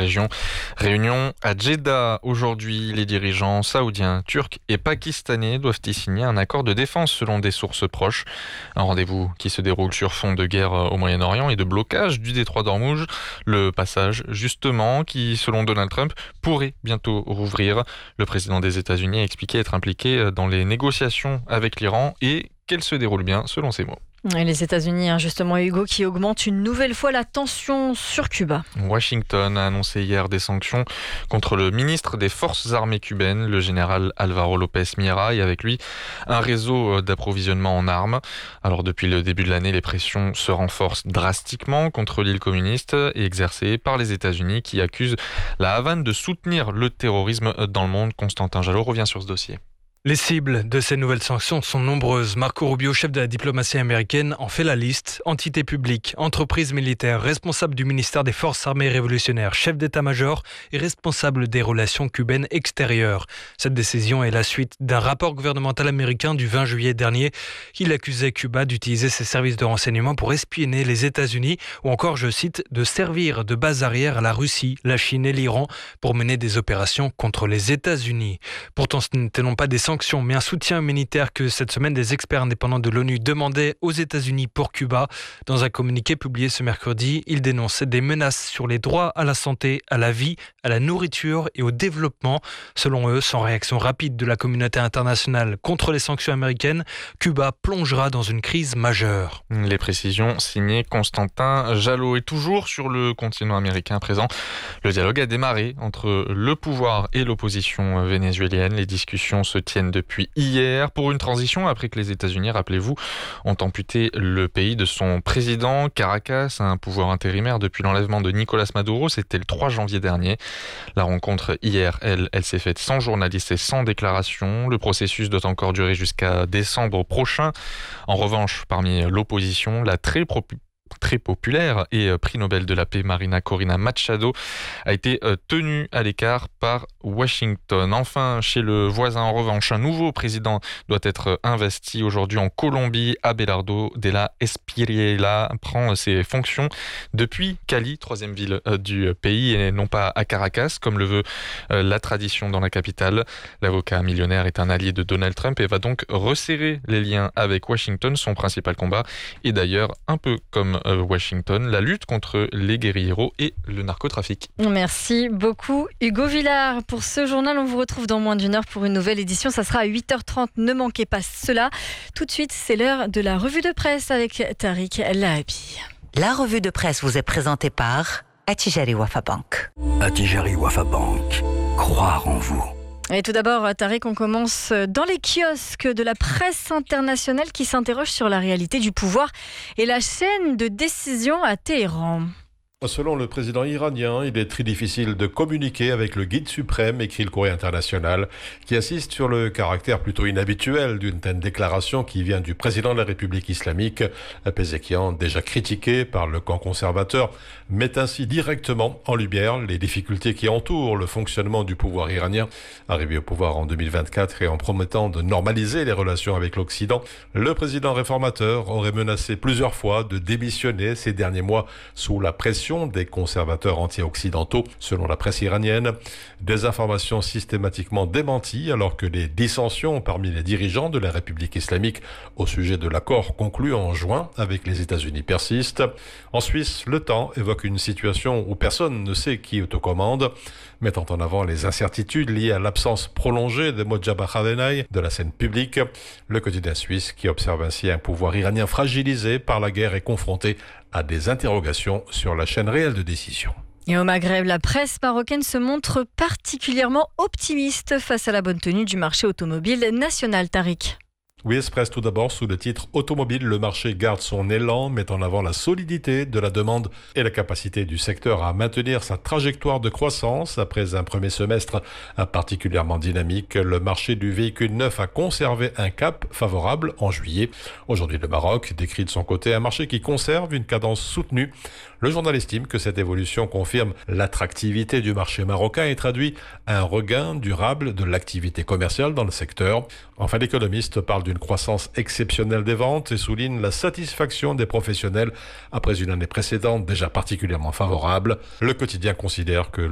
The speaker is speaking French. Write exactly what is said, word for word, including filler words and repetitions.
région. Réunion à Jeddah. Aujourd'hui, les dirigeants saoudiens, turcs et pakistanais doivent y signer un accord de défense selon des sources proches. Un rendez-vous qui se déroule sur fond de guerre au Moyen-Orient et de blocage du détroit d'Ormuz. Le passage, justement, qui, selon Donald Trump, pourrait bientôt rouvrir. Le président des États-Unis a expliqué être impliqué dans les négociations avec l'Iran et qu'elles se déroulent bien, selon ses mots. Et les États-Unis, hein, justement, Hugo, qui augmentent une nouvelle fois la tension sur Cuba. Washington a annoncé hier des sanctions contre le ministre des Forces armées cubaines, le général Alvaro López Miera, et avec lui un réseau d'approvisionnement en armes. Alors depuis le début de l'année, les pressions se renforcent drastiquement contre l'île communiste et exercées par les États-Unis qui accusent la Havane de soutenir le terrorisme dans le monde. Constantin Jalot revient sur ce dossier. Les cibles de ces nouvelles sanctions sont nombreuses. Marco Rubio, chef de la diplomatie américaine, en fait la liste. Entités publiques, entreprises militaires, responsables du ministère des Forces armées révolutionnaires, chef d'état-major et responsable des relations cubaines extérieures. Cette décision est la suite d'un rapport gouvernemental américain du vingt juillet dernier. Il accusait Cuba d'utiliser ses services de renseignement pour espionner les États-Unis ou encore, je cite, de servir de base arrière à la Russie, la Chine et l'Iran pour mener des opérations contre les États-Unis. Pourtant, ce n'étaient non pas des sanctions mais un soutien humanitaire que cette semaine des experts indépendants de l'ONU demandaient aux États-Unis pour Cuba. Dans un communiqué publié ce mercredi, ils dénonçaient des menaces sur les droits à la santé, à la vie, à la nourriture et au développement. Selon eux, sans réaction rapide de la communauté internationale contre les sanctions américaines, Cuba plongera dans une crise majeure. Les précisions signées Constantin Jalot. Et toujours sur le continent américain présent, le dialogue a démarré entre le pouvoir et l'opposition vénézuélienne. Les discussions se tiennent depuis hier pour une transition après que les États-Unis, rappelez-vous, ont amputé le pays de son président. Caracas a un pouvoir intérimaire depuis l'enlèvement de Nicolás Maduro, c'était le trois janvier dernier. La rencontre hier, elle, elle s'est faite sans journalistes et sans déclaration. Le processus doit encore durer jusqu'à décembre prochain. En revanche, parmi l'opposition, la très pro- très populaire et prix Nobel de la paix Marina Corina Machado a été tenue à l'écart par Washington. Enfin, chez le voisin, en revanche, un nouveau président doit être investi aujourd'hui en Colombie. Abelardo de la Espriella prend ses fonctions depuis Cali, troisième ville du pays, et non pas à Caracas, comme le veut la tradition dans la capitale. L'avocat millionnaire est un allié de Donald Trump et va donc resserrer les liens avec Washington. Son principal combat est d'ailleurs un peu comme Washington, la lutte contre les guérilleros et le narcotrafic. Merci beaucoup Hugo Villard pour ce journal. On vous retrouve dans moins d'une heure pour une nouvelle édition. Ça sera à huit heures trente. Ne manquez pas cela. Tout de suite, c'est l'heure de la revue de presse avec Tariq Lahabi. La revue de presse vous est présentée par Attijari Wafa Bank. Attijari Wafa Bank. Croire en vous. Et tout d'abord, Tariq, on commence dans les kiosques de la presse internationale qui s'interroge sur la réalité du pouvoir et la chaîne de décision à Téhéran. Selon le président iranien, il est très difficile de communiquer avec le guide suprême, écrit le Courrier international, qui insiste sur le caractère plutôt inhabituel d'une telle déclaration qui vient du président de la République islamique. Pézekian, déjà critiqué par le camp conservateur, met ainsi directement en lumière les difficultés qui entourent le fonctionnement du pouvoir iranien. Arrivé au pouvoir en deux mille vingt-quatre et en promettant de normaliser les relations avec l'Occident, le président réformateur aurait menacé plusieurs fois de démissionner ces derniers mois sous la pression des conservateurs anti-occidentaux, selon la presse iranienne. Des informations systématiquement démenties alors que les dissensions parmi les dirigeants de la République islamique au sujet de l'accord conclu en juin avec les États-Unis persistent. En Suisse, Le Temps évoque une situation où personne ne sait qui est aux commandes, mettant en avant les incertitudes liées à l'absence prolongée de Mojtaba Khamenei de la scène publique. Le quotidien suisse qui observe ainsi un pouvoir iranien fragilisé par la guerre et confronté à des interrogations sur la chaîne réelle de décision. Et au Maghreb, la presse marocaine se montre particulièrement optimiste face à la bonne tenue du marché automobile national. Tariq. Oui, Express tout d'abord sous le titre Automobile, le marché garde son élan, met en avant la solidité de la demande et la capacité du secteur à maintenir sa trajectoire de croissance. Après un premier semestre particulièrement dynamique, le marché du véhicule neuf a conservé un cap favorable en juillet. Aujourd'hui, le Maroc décrit de son côté un marché qui conserve une cadence soutenue. Le journal estime que cette évolution confirme l'attractivité du marché marocain et traduit un regain durable de l'activité commerciale dans le secteur. Enfin, l'économiste parle d'une croissance exceptionnelle des ventes et souligne la satisfaction des professionnels après une année précédente déjà particulièrement favorable. Le quotidien considère que